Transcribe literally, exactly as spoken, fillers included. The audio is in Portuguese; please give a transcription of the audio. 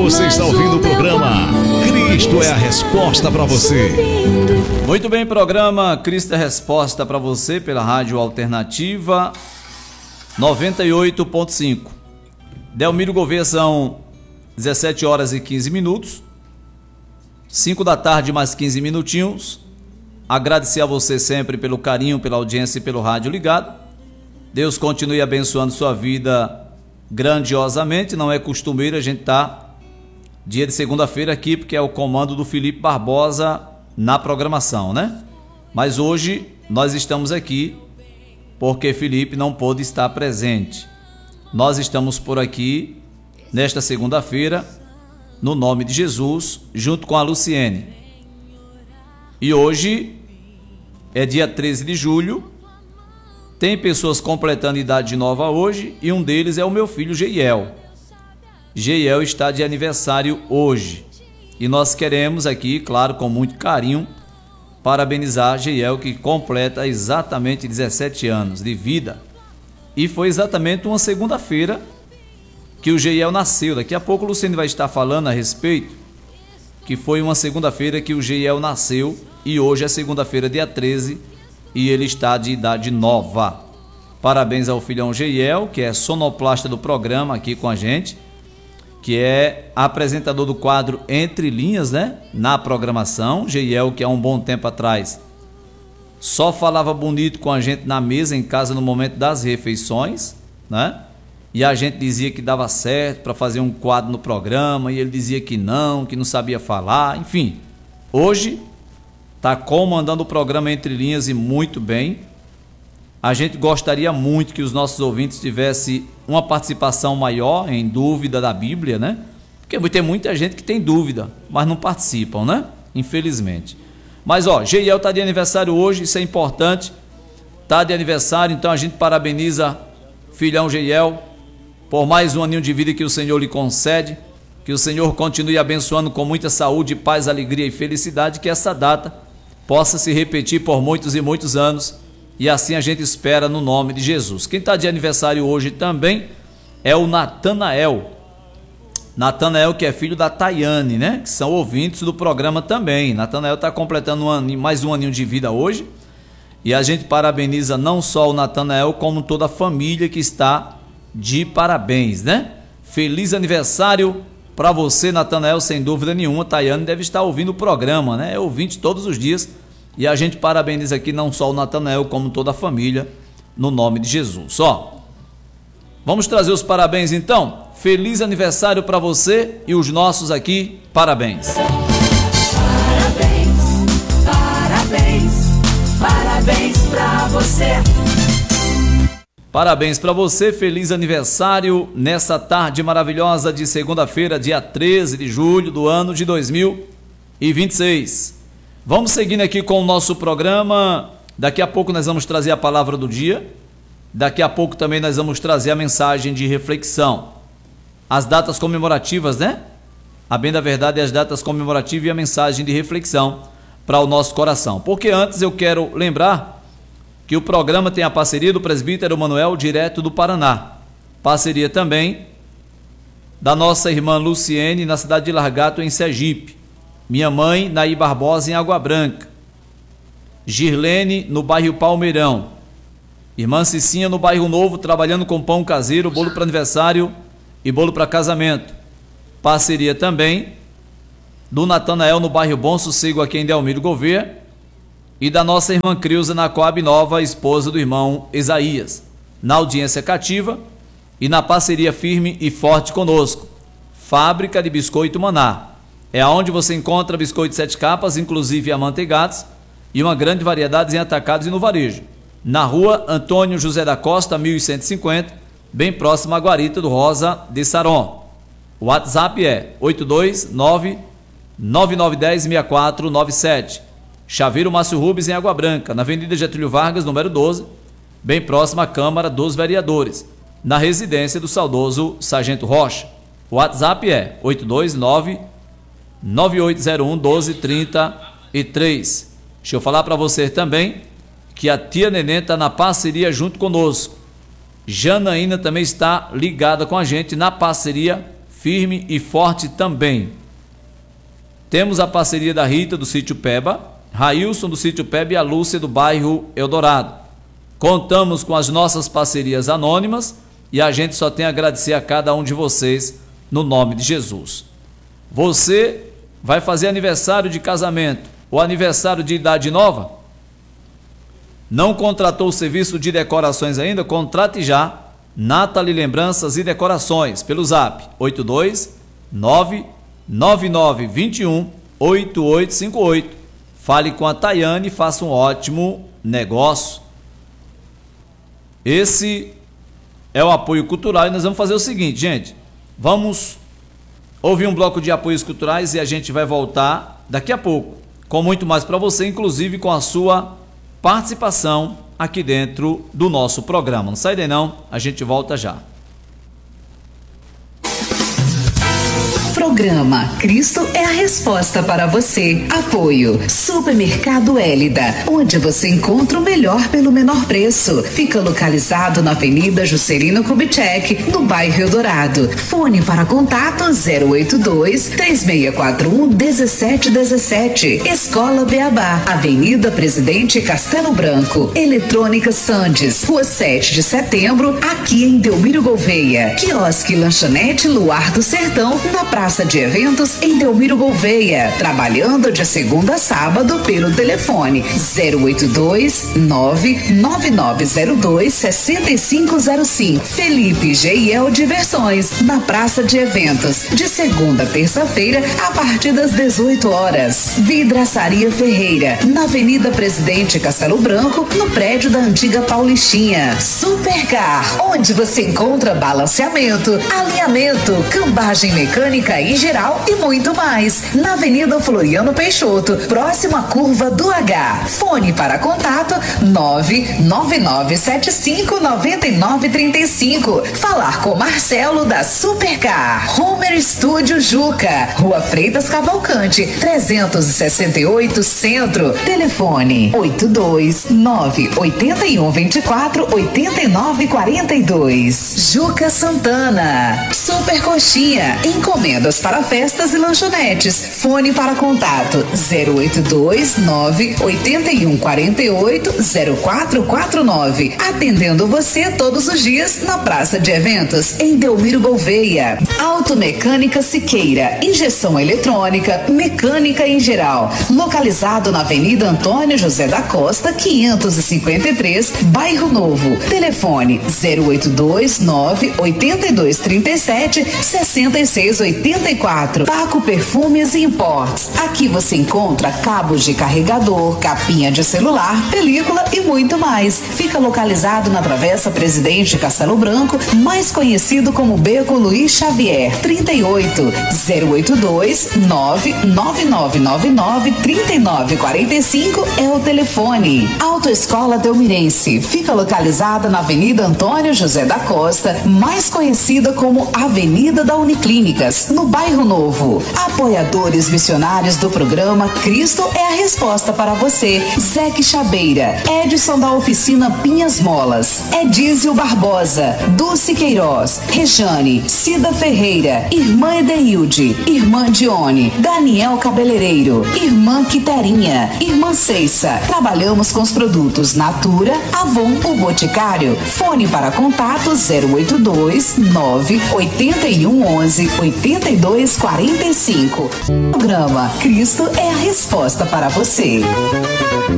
Você está ouvindo o programa Cristo é a Resposta para você. Muito bem, programa Cristo é a Resposta para você pela Rádio Alternativa noventa e oito ponto cinco. Delmiro Gouveia, são dezessete horas e quinze minutos, cinco da tarde mais quinze minutinhos. Agradecer a você sempre pelo carinho, pela audiência e pelo rádio ligado. Deus continue abençoando sua vida grandiosamente. Não é costumeiro a gente estar dia de segunda-feira aqui, porque é o comando do Felipe Barbosa na programação, né? Mas hoje nós estamos aqui porque Felipe não pôde estar presente. Nós estamos por aqui nesta segunda-feira, no nome de Jesus, junto com a Luciene. E hoje é dia treze de julho. Tem pessoas completando idade nova hoje e um deles é o meu filho Geiel. Geiel está de aniversário hoje e nós queremos aqui, claro, com muito carinho, parabenizar Geiel, que completa exatamente dezessete anos de vida. E foi exatamente uma segunda-feira que o Geiel nasceu. Daqui a pouco o Luciano vai estar falando a respeito, que foi uma segunda-feira que o Geiel nasceu e hoje é segunda-feira, dia treze, e ele está de idade nova. Parabéns ao filhão Geiel, que é sonoplasta do programa aqui com a gente, que é apresentador do quadro Entre Linhas, né, na programação. Geiel, que há um bom tempo atrás só falava bonito com a gente na mesa em casa no momento das refeições, né? E a gente dizia que dava certo para fazer um quadro no programa, e ele dizia que não, que não sabia falar, enfim. Hoje está comandando o programa Entre Linhas e muito bem. A gente gostaria muito que os nossos ouvintes tivessem uma participação maior em dúvida da Bíblia, né? Porque tem muita gente que tem dúvida, mas não participam, né? Infelizmente. Mas ó, Geiel está de aniversário hoje, isso é importante. Está de aniversário, então a gente parabeniza filhão Geiel por mais um aninho de vida que o Senhor lhe concede. Que o Senhor continue abençoando com muita saúde, paz, alegria e felicidade, que essa data possa se repetir por muitos e muitos anos, e assim a gente espera no nome de Jesus. Quem está de aniversário hoje também é o Natanael. Natanael, que é filho da Tayane, né? Que são ouvintes do programa também. Natanael está completando um aninho, mais um aninho de vida hoje, e a gente parabeniza não só o Natanael, como toda a família que está de parabéns, né? Feliz aniversário para você, Natanael, sem dúvida nenhuma. Tayane deve estar ouvindo o programa, né? É ouvinte todos os dias. E a gente parabeniza aqui não só o Natanael, como toda a família, no nome de Jesus. Ó, vamos trazer os parabéns então. Feliz aniversário para você e os nossos aqui, parabéns. Parabéns, parabéns, parabéns para você. Parabéns para você, feliz aniversário nessa tarde maravilhosa de segunda-feira, dia treze de julho do ano de dois mil e vinte e seis. Vamos seguindo aqui com o nosso programa. Daqui a pouco nós vamos trazer a palavra do dia. Daqui a pouco também nós vamos trazer a mensagem de reflexão. As datas comemorativas, né? A bem da verdade, as datas comemorativas e a mensagem de reflexão para o nosso coração. Porque antes eu quero lembrar que o programa tem a parceria do presbítero Manuel, direto do Paraná. Parceria também da nossa irmã Luciene, na cidade de Largato, em Sergipe. Minha mãe, Naí Barbosa, em Água Branca. Girlene, no bairro Palmeirão. Irmã Cicinha, no bairro Novo, trabalhando com pão caseiro, bolo para aniversário e bolo para casamento. Parceria também do Natanael, no bairro Bom Sossego, aqui em Delmiro Gouveia. E da nossa irmã Creuza, na Coab Nova, esposa do irmão Isaías. Na audiência cativa e na parceria firme e forte conosco. Fábrica de Biscoito Maná. É onde você encontra biscoito sete capas, inclusive amanteigados, e uma grande variedade em atacados e no varejo. Na rua Antônio José da Costa, mil cento e cinquenta, bem próximo à Guarita do Rosa de Saron. O WhatsApp é oito dois nove, nove nove um zero, seis quatro nove sete. Chaveiro Márcio Rubens, em Água Branca, na Avenida Getúlio Vargas, número doze, bem próximo à Câmara dos Vereadores, na residência do saudoso Sargento Rocha. O WhatsApp é oito dois nove, nove oito zero um, um dois três três. Deixa eu falar para você também que a tia Neném está na parceria junto conosco. Janaína também está ligada com a gente na parceria firme e forte também. Temos a parceria da Rita do Sítio Peba, Railson do Sítio Peba e a Lúcia do bairro Eldorado. Contamos com as nossas parcerias anônimas e a gente só tem a agradecer a cada um de vocês no nome de Jesus. Você vai fazer aniversário de casamento ou aniversário de idade nova? Não contratou o serviço de decorações ainda? Contrate já. Nathalie Lembranças e Decorações pelo zap oito dois nove nove nove dois um oito oito cinco oito. Fale com a Tayane e faça um ótimo negócio. Esse é o apoio cultural e nós vamos fazer o seguinte, gente. Vamos ouvir um bloco de apoios culturais e a gente vai voltar daqui a pouco com muito mais para você, inclusive com a sua participação aqui dentro do nosso programa. Não sai daí não, a gente volta já. Programa Cristo é a resposta para você. Apoio Supermercado Hélida, onde você encontra o melhor pelo menor preço. Fica localizado na Avenida Juscelino Kubitschek, no bairro Eldorado. Fone para contato zero oito dois, três seis quatro um, um sete um sete. Escola Beabá, Avenida Presidente Castelo Branco. Eletrônica Sandes, Rua sete de setembro, aqui em Delmiro Gouveia. Quiosque Lanchonete Luar do Sertão, na Praça de Eventos em Delmiro Gouveia, trabalhando de segunda a sábado pelo telefone zero oito dois, nove nove nove zero dois, seis cinco zero cinco. Felipe G e L Diversões, na Praça de Eventos, de segunda a terça-feira, a partir das dezoito horas. Vidraçaria Ferreira, na Avenida Presidente Castelo Branco, no prédio da antiga Paulistinha. Supercar, onde você encontra balanceamento, alinhamento, cambagem mecânica em geral e muito mais. Na Avenida Floriano Peixoto, próximo à curva do H. Fone para contato nove nove nove sete cinco nove nove três cinco. Falar com Marcelo da Supercar. Homer Studio Juca, Rua Freitas Cavalcante, trezentos e sessenta e oito Centro. Telefone oito dois nove oito um dois quatro oito nove quatro dois. Juca Santana. Super Coxinha, encomendas para festas e lanchonetes. Fone para contato zero oito dois nove oito um quatro oito zero quatro quatro nove. Atendendo você todos os dias na Praça de Eventos em Delmiro Gouveia. Automecânica Siqueira, injeção eletrônica, mecânica em geral. Localizado na Avenida Antônio José da Costa, quinhentos e cinquenta e três, Bairro Novo. Telefone zero oito dois nove oito dois três sete seis seis oito quatro. Paco Perfumes e Imports. Aqui você encontra cabos de carregador, capinha de celular, película e muito mais. Fica localizado na Travessa Presidente Castelo Branco, mais conhecido como Beco Luiz Xavier. trinta e oito, zero oito dois nove nove nove nove nove três nove quatro cinco é o telefone. Autoescola Delmirense. Fica localizada na Avenida Antônio José da Costa, mais conhecida como Avenida da Uniclínicas, no Bairro Novo. Apoiadores missionários do programa Cristo é a resposta para você. Zeque Chabeira, Edson da Oficina Pinhas Molas, Edísio Barbosa, Dulce Queiroz, Rejane, Cida Ferreira, Irmã Edeilde, Irmã Dione, Daniel Cabeleireiro, Irmã Quiterinha, Irmã Ceissa. Trabalhamos com os produtos Natura, Avon, o Boticário. Fone para contato zero oito dois nove oito um onze oito dois quatro cinco. Programa Cristo é a resposta para você.